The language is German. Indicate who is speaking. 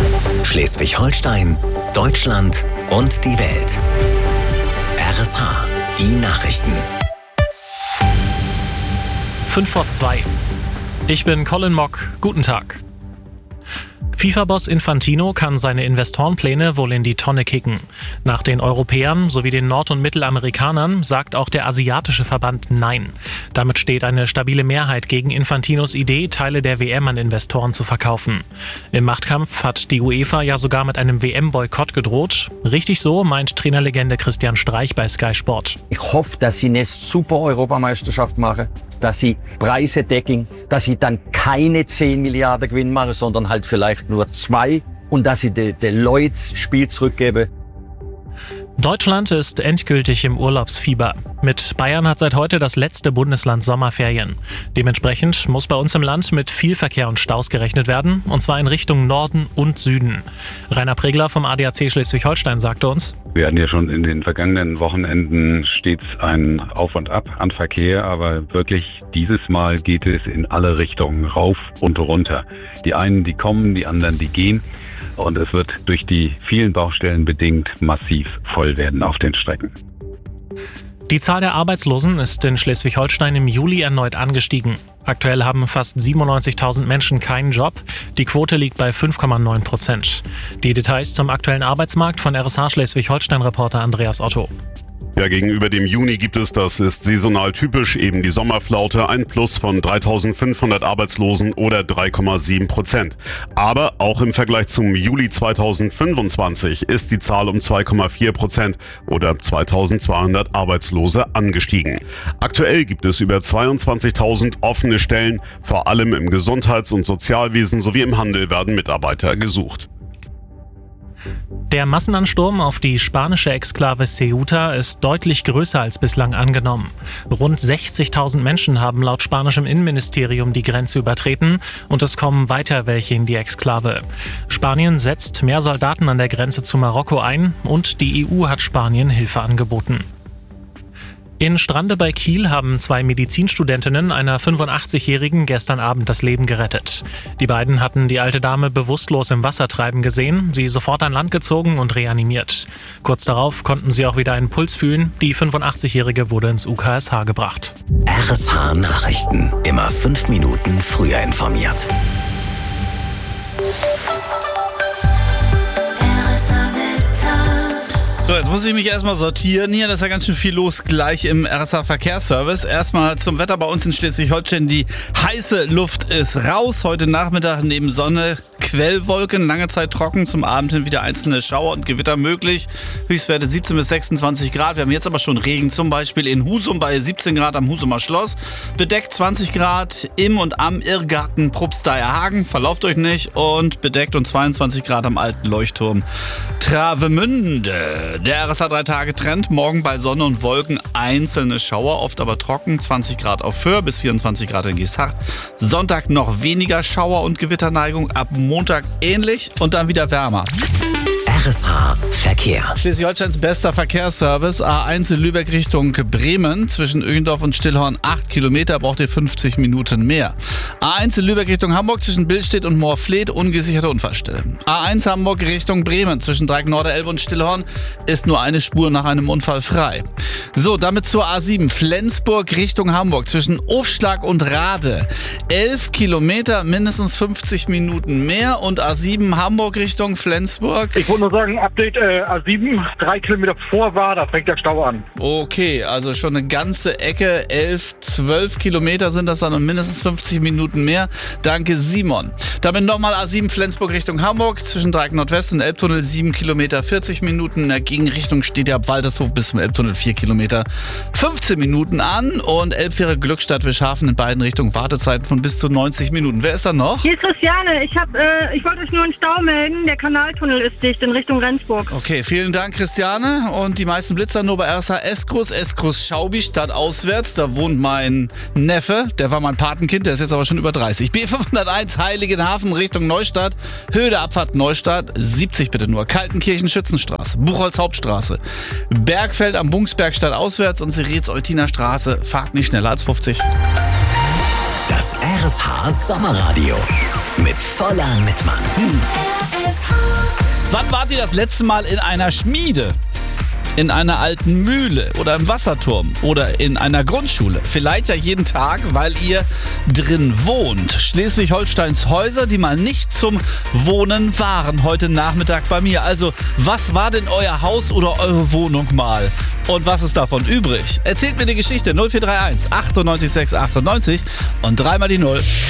Speaker 1: Schleswig-Holstein, Deutschland und die Welt. RSH, die Nachrichten.
Speaker 2: 5:02. Ich bin Colin Mock. Guten Tag. FIFA-Boss Infantino kann seine Investorenpläne wohl in die Tonne kicken. Nach den Europäern sowie den Nord- und Mittelamerikanern sagt auch der asiatische Verband Nein. Damit steht eine stabile Mehrheit gegen Infantinos Idee, Teile der WM an Investoren zu verkaufen. Im Machtkampf hat die UEFA ja sogar mit einem WM-Boykott gedroht. Richtig so, meint Trainerlegende Christian Streich bei Sky Sport.
Speaker 3: Ich hoffe, dass sie eine super Europameisterschaft machen, dass sie Preise decken, dass sie dann keine 10 Milliarden Gewinn machen, sondern halt vielleicht nur 2 und dass sie den Leuten das Spiel zurückgeben.
Speaker 2: Deutschland ist endgültig im Urlaubsfieber. Mit Bayern hat seit heute das letzte Bundesland Sommerferien. Dementsprechend muss bei uns im Land mit viel Verkehr und Staus gerechnet werden, und zwar in Richtung Norden und Süden. Rainer Pregler vom ADAC Schleswig-Holstein sagte uns:
Speaker 4: Wir hatten ja schon in den vergangenen Wochenenden stets ein Auf und Ab an Verkehr, aber wirklich dieses Mal geht es in alle Richtungen, rauf und runter. Die einen, die kommen, die anderen, die gehen. Und es wird durch die vielen Baustellen bedingt massiv voll werden auf den Strecken.
Speaker 2: Die Zahl der Arbeitslosen ist in Schleswig-Holstein im Juli erneut angestiegen. Aktuell haben fast 97.000 Menschen keinen Job. Die Quote liegt bei 5,9%. Die Details zum aktuellen Arbeitsmarkt von RSH Schleswig-Holstein-Reporter Andreas Otto.
Speaker 5: Ja, gegenüber dem Juni gibt es, das ist saisonal typisch, eben die Sommerflaute, ein Plus von 3.500 Arbeitslosen oder 3,7%. Aber auch im Vergleich zum Juli 2025 ist die Zahl um 2,4% oder 2.200 Arbeitslose angestiegen. Aktuell gibt es über 22.000 offene Stellen, vor allem im Gesundheits- und Sozialwesen sowie im Handel werden Mitarbeiter gesucht.
Speaker 2: Der Massenansturm auf die spanische Exklave Ceuta ist deutlich größer als bislang angenommen. Rund 60.000 Menschen haben laut spanischem Innenministerium die Grenze übertreten und es kommen weiter welche in die Exklave. Spanien setzt mehr Soldaten an der Grenze zu Marokko ein und die EU hat Spanien Hilfe angeboten. In Strande bei Kiel haben 2 Medizinstudentinnen einer 85-Jährigen gestern Abend das Leben gerettet. Die beiden hatten die alte Dame bewusstlos im Wasser treiben gesehen, sie sofort an Land gezogen und reanimiert. Kurz darauf konnten sie auch wieder einen Puls fühlen. Die 85-Jährige wurde ins UKSH gebracht.
Speaker 1: RSH Nachrichten. Immer 5 Minuten früher informiert.
Speaker 6: So, jetzt muss ich mich erstmal sortieren hier. Das ist ja ganz schön viel los gleich im RSH Verkehrsservice. Erstmal zum Wetter bei uns in Schleswig-Holstein. Die heiße Luft ist raus. Heute Nachmittag neben Sonne Quellwolken, lange Zeit trocken, zum Abend hin wieder einzelne Schauer und Gewitter möglich. Höchstwerte 17 bis 26 Grad. Wir haben jetzt aber schon Regen, zum Beispiel in Husum bei 17 Grad am Husumer Schloss. Bedeckt 20 Grad im und am Irrgarten Probsteyer Hagen. Verlauft euch nicht. Und bedeckt und 22 Grad am alten Leuchtturm Travemünde. Der RSH 3-Tage-Trend. Morgen bei Sonne und Wolken einzelne Schauer, oft aber trocken. 20 Grad auf Föhr bis 24 Grad in Gieshacht. Sonntag noch weniger Schauer und Gewitterneigung. Ab Montag ähnlich und dann wieder wärmer.
Speaker 1: RSH Verkehr.
Speaker 6: Schleswig-Holsteins bester Verkehrsservice. A1 in Lübeck Richtung Bremen. Zwischen Ögendorf und Stillhorn 8 Kilometer, braucht ihr 50 Minuten mehr. A1 in Lübeck Richtung Hamburg zwischen Billstedt und Moorfleet, ungesicherte Unfallstelle. A1 Hamburg Richtung Bremen zwischen Dreieck-Norderelbe und Stillhorn ist nur eine Spur nach einem Unfall frei. So, damit zur A7 Flensburg Richtung Hamburg zwischen Ofschlag und Rade. 11 Kilometer, mindestens 50 Minuten mehr. Und A7 Hamburg Richtung Flensburg.
Speaker 7: Ich wollte nur sagen, Update A7, 3 Kilometer vor war, da fängt der Stau an.
Speaker 6: Okay, also schon eine ganze Ecke, 11, 12 Kilometer sind das dann und mindestens 50 Minuten mehr. Danke Simon. Damit nochmal A7 Flensburg Richtung Hamburg, zwischen Dreieck Nordwest und Elbtunnel 7 Kilometer, 40 Minuten. In der Gegenrichtung steht ja ab Waltershof bis zum Elbtunnel 4 Kilometer, 15 Minuten an. Und Elbfähre Glückstadt Wischhafen in beiden Richtungen Wartezeiten von bis zu 90 Minuten. Wer ist da noch?
Speaker 8: Hier ist Christiane. Ich wollte euch nur einen Stau melden. Der Kanaltunnel ist dicht in Richtung Rendsburg.
Speaker 6: Okay, vielen Dank, Christiane. Und die meisten Blitzer nur bei RSH Eskrus Schaubi, Stadt auswärts. Da wohnt mein Neffe, der war mein Patenkind, der ist jetzt aber schon über 30. B501 Heiligenhafen Richtung Neustadt. Höhe der Abfahrt Neustadt, 70 bitte nur. Kaltenkirchen Schützenstraße, Buchholz Hauptstraße, Bergfeld am Bungsberg Stadt auswärts und Sirietz-Eutiner Straße. Fahrt nicht schneller als 50.
Speaker 1: Das RSH Sommerradio. mit voller Mitmann.
Speaker 6: Wann wart ihr das letzte Mal in einer Schmiede? In einer alten Mühle oder im Wasserturm oder in einer Grundschule. Vielleicht ja jeden Tag, weil ihr drin wohnt. Schleswig-Holsteins Häuser, die mal nicht zum Wohnen waren, heute Nachmittag bei mir. Also, was war denn euer Haus oder eure Wohnung mal? Und was ist davon übrig? Erzählt mir die Geschichte 0431 98 6 98 und dreimal die 0.